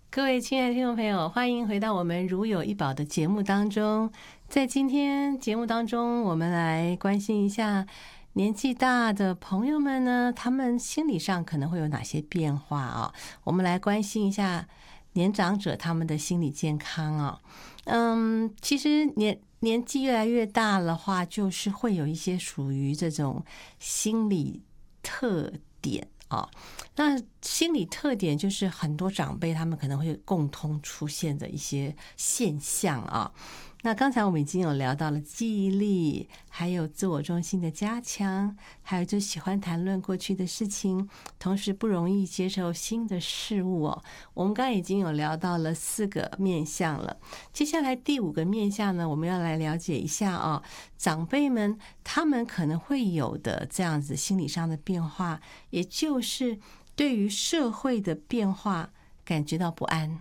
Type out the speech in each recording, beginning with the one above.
各位亲爱的听众朋友，欢迎回到我们如有一宝的节目当中。在今天节目当中，我们来关心一下年纪大的朋友们呢，他们心理上可能会有哪些变化啊？我们来关心一下年长者他们的心理健康啊。其实年纪越来越大的话，就是会有一些属于这种心理特点啊。那心理特点就是很多长辈他们可能会共通出现的一些现象啊。那刚才我们已经有聊到了记忆力，还有自我中心的加强，还有就喜欢谈论过去的事情，同时不容易接受新的事物哦。我们刚才已经有聊到了4个面向了，接下来第5个面向呢，我们要来了解一下哦，长辈们他们可能会有的这样子心理上的变化，也就是对于社会的变化感觉到不安。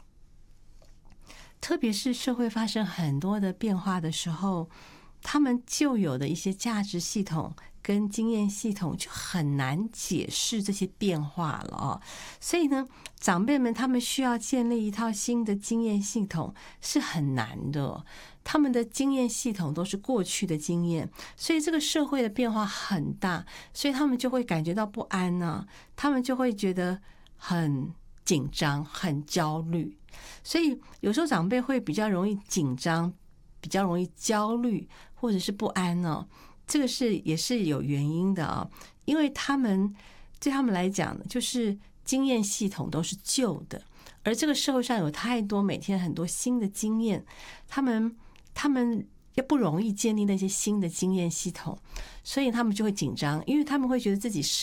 特别是社会发生很多的变化的时候，他们旧有的一些价值系统跟经验系统就很难解释这些变化了哦。所以呢，长辈们他们需要建立一套新的经验系统是很难的哦。他们的经验系统都是过去的经验，所以这个社会的变化很大，所以他们就会感觉到不安呢，他们就会觉得很紧张、很焦虑。所以有时候长辈会比较容易紧张，比较容易焦虑，或者是不安哦。这个也是有原因的啊，因为对他们来讲，就是经验系统都是旧的，而这个社会上有太多每天很多新的经验，他们也不容易建立那些新的经验系统，所以他们就会紧张，因为他们会觉得自己